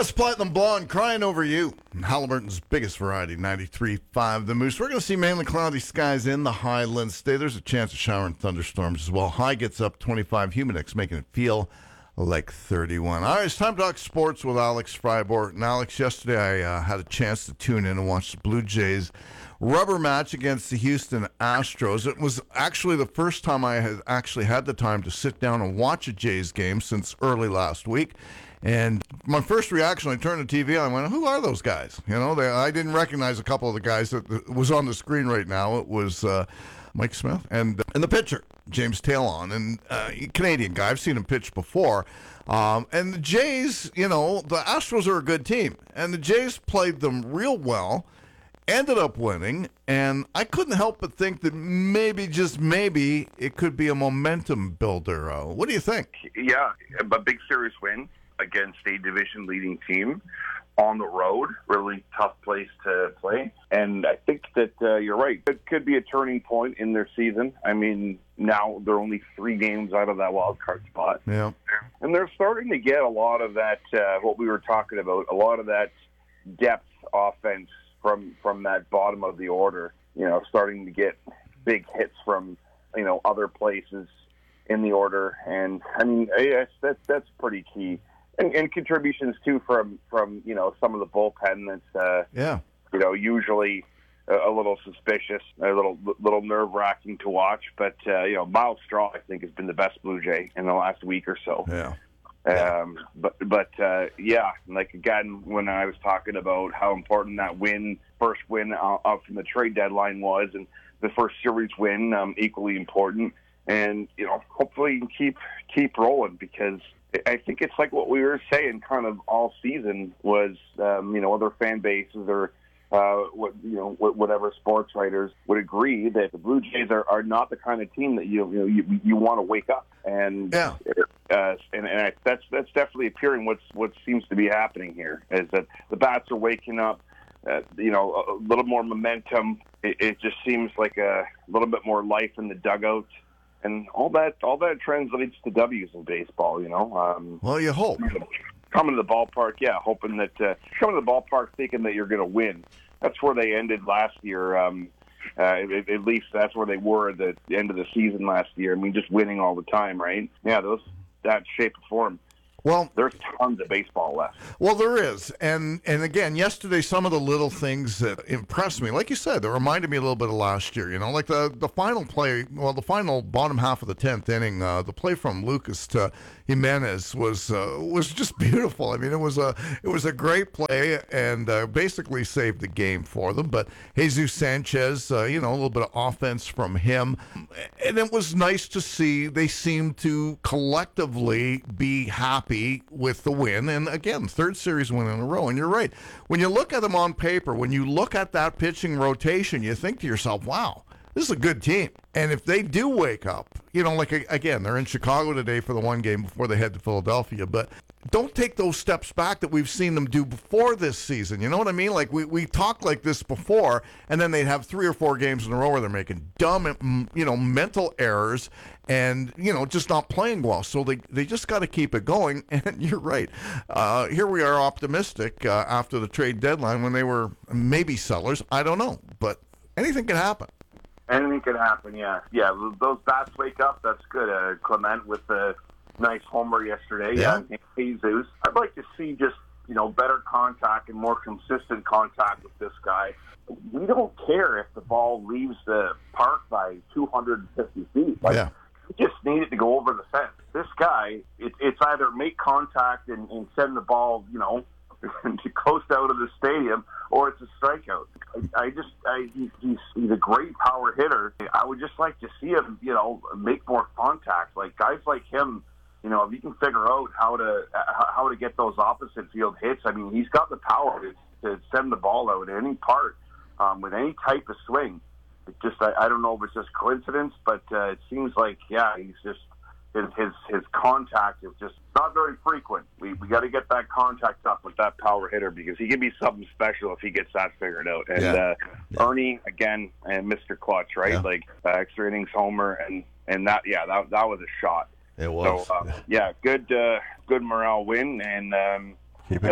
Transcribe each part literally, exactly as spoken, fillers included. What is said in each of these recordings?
That's Platinum Blonde, Crying Over You. Halliburton's biggest variety, ninety-three point five The Moose. We're going to see mainly cloudy skies in the Highlands today. There's a chance of shower and thunderstorms as well. High gets up twenty-five, humidex making it feel like thirty-one. All right, it's time to talk sports with Alex Fribourg. And Alex, yesterday I uh, had a chance to tune in and watch the Blue Jays rubber match against the Houston Astros. It was actually the first time I had actually had the time to sit down and watch a Jays game since early last week. And my first reaction, I turned the T V on, I went, who are those guys? You know, they, I didn't recognize a couple of the guys that, that was on the screen right now. It was uh, Mike Smith and and the pitcher, James Taillon, and uh, Canadian guy. I've seen him pitch before. Um, and the Jays, you know, the Astros are a good team. And the Jays played them real well, ended up winning, and I couldn't help but think that maybe, just maybe, it could be a momentum builder. Uh, what do you think? Yeah, a big series win against a division-leading team on the road. Really tough place to play. And I think that uh, you're right. It could be a turning point in their season. I mean, now they're only three games out of that wild card spot. Yeah. And they're starting to get a lot of that, uh, what we were talking about, a lot of that depth offense from, from that bottom of the order, you know, starting to get big hits from, you know, other places in the order. And, I mean, yes, that, that's pretty key. And, and contributions too from, from you know some of the bullpen that's uh, yeah you know usually a, a little suspicious, a little little nerve wracking to watch. But uh, you know Miles Straw I think has been the best Blue Jay in the last week or so. Yeah. Um, but but uh, yeah, like again when I was talking about how important that win, first win out, out from the trade deadline was, and the first series win um, equally important. And you know hopefully you can keep keep rolling because I think it's like what we were saying kind of all season was, um, you know, other fan bases or, uh, what, you know, whatever sports writers would agree that the Blue Jays are, are not the kind of team that you, you know, you, you want to wake up. And, yeah. uh, and, and I, that's, that's definitely appearing what's, what seems to be happening here is that the bats are waking up, uh, you know, a little more momentum. It, it just seems like a little bit more life in the dugout. And all that, all that translates to W's in baseball, you know. Um, well, you hope. Coming to the ballpark, yeah, hoping that uh, coming to the ballpark thinking that you're going to win. That's where they ended last year. Um, uh, at, at least that's where they were at the end of the season last year. I mean, just winning all the time, right? Yeah, those that shape of form. Well, there's tons of baseball left. Well, there is. And and again, yesterday, some of the little things that impressed me, like you said, that reminded me a little bit of last year. You know, like the, the final play, well, the final bottom half of the tenth inning, uh, the play from Lucas to Jimenez was uh, was just beautiful. I mean, it was a it was a great play and uh, basically saved the game for them. But Jesus Sanchez, uh, you know, a little bit of offense from him. And it was nice to see they seemed to collectively be happy with the win, and again, third series win in a row. And you're right. When you look at them on paper, when you look at that pitching rotation, you think to yourself, wow, this is a good team. And if they do wake up, you know, like, again, they're in Chicago today for the one game before they head to Philadelphia, but don't take those steps back that we've seen them do before this season. You know what I mean? Like, we, we talked like this before, and then they'd have three or four games in a row where they're making dumb, you know, mental errors and, you know, just not playing well. So they, they just got to keep it going. And you're right. Uh, here we are optimistic uh, after the trade deadline when they were maybe sellers. I don't know, but anything can happen. Anything can happen, yeah. Yeah, those bats wake up, that's good. Uh, Clement with the nice homer yesterday. Yeah. Uh, Jesus. I'd like to see just, you know, better contact and more consistent contact with this guy. We don't care if the ball leaves the park by two hundred fifty feet. Like, yeah. We just need it to go over the fence. This guy, it, it's either make contact and, and send the ball, you know, to coast out of the stadium, or it's a strikeout. I, I just, I, he, he's, he's a great power hitter. I would just like to see him, you know, make more contact. Like guys like him, you know, if you can figure out how to how to get those opposite field hits, I mean, he's got the power to, to send the ball out at any part um, with any type of swing. It just, I, I don't know if it's just coincidence, but uh, it seems like, yeah, he's just. His, his his contact is just not very frequent. We we got to get that contact up with that power hitter because he can be something special if he gets that figured out. And yeah. Uh, yeah. Ernie again and Mister Clutch, right? Yeah. Like uh, extra innings homer and, and that yeah that that was a shot. It was. So uh, yeah, good uh, good morale win and um, Keep yeah, it they going. got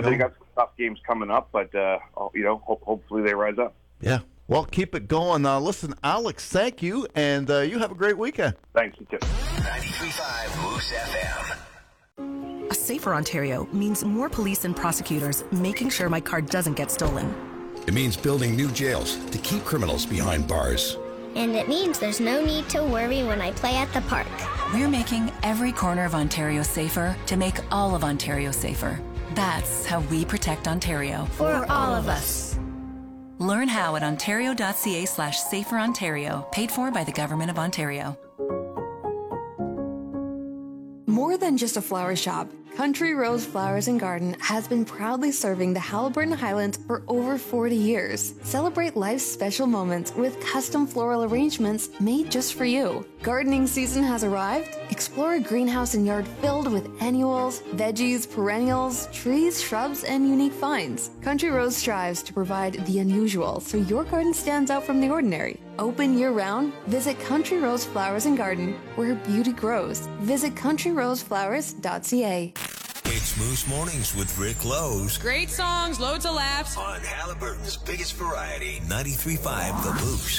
tough games coming up, but uh, you know, ho- hopefully they rise up. Yeah. Well, keep it going. Uh, listen, Alex, thank you, and uh, you have a great weekend. Thanks, you too. ninety-three point five Moose F M. A safer Ontario means more police and prosecutors making sure my car doesn't get stolen. It means building new jails to keep criminals behind bars. And it means there's no need to worry when I play at the park. We're making every corner of Ontario safer to make all of Ontario safer. That's how we protect Ontario. For all of us. Learn how at ontario.ca slash safer Ontario, paid for by the Government of Ontario. More than just a flower shop, Country Rose Flowers and Garden has been proudly serving the Haliburton Highlands for over forty years. Celebrate life's special moments with custom floral arrangements made just for you. Gardening season has arrived. Explore a greenhouse and yard filled with annuals, veggies, perennials, trees, shrubs, and unique finds. Country Rose strives to provide the unusual so your garden stands out from the ordinary. Open year-round, visit Country Rose Flowers and Garden, where beauty grows. Visit country rose flowers dot c a. It's Moose Mornings with Rick Lowe's Great songs, loads of laughs. on Haliburton's biggest variety, ninety-three point five The Moose.